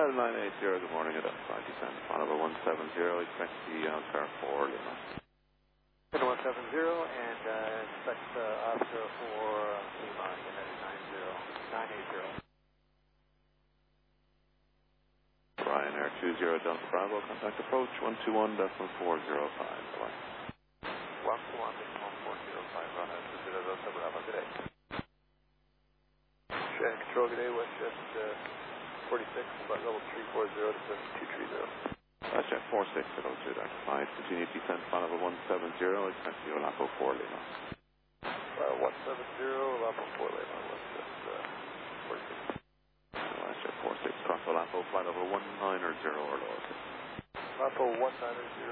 United 980, good morning, identify descent, Monitor 170, expect the car for Lima. 170 and expect Oscar for Lima, United 980. Ryanair 20 Delta Bravo, contact approach 121.405. Bye. 121.405, Ryanair 20 Delta Bravo, good day. Shannon Control, good day, Westjet 46, about level 340 to 7230. Westjet 4602, Dr. 5, continue descent, Monitor 170, expect the Olapo 4 Lima. 170, Olapo 4 Lima, Westjet 46. Westjet 46, cross Olapo, flight over 190 or lower. Olapo 190.